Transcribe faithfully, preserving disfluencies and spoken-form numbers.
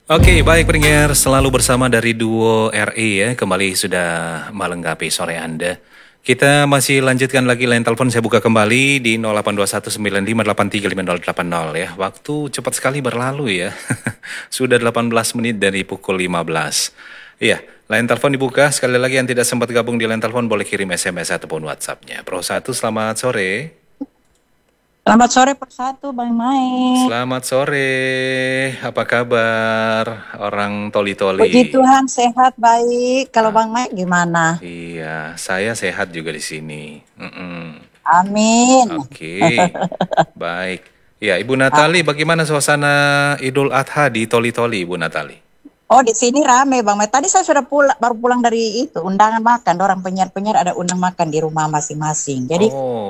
Oke, baik pendengar, selalu bersama dari Duo R I ya, kembali sudah melengkapi sore Anda. Kita masih lanjutkan lagi line telepon, saya buka kembali di nol delapan dua satu sembilan lima delapan tiga lima nol delapan nol ya. Waktu cepat sekali berlalu ya. Sudah delapan belas menit dari pukul lima belas. Iya, line telepon dibuka. Sekali lagi yang tidak sempat gabung di line telepon boleh kirim S M S ataupun WhatsApp-nya. Pro satu, selamat sore. Selamat sore Persatu, Bang Mai. Selamat sore, apa kabar orang Puji toli-toli? Tuhan sehat baik. Kalau Ah, Bang Mai gimana? iya, saya sehat juga di sini. Mm-mm. Amin. Oke, baik. Ya, Ibu Natali, Ah, bagaimana suasana Idul Adha di Toli-Toli, Ibu Natali? Oh, di sini rame Bang Mai. Tadi saya sudah pulang, baru pulang dari itu undangan makan. Orang penyiar-penyiar ada undang makan di rumah masing-masing. Jadi Oh,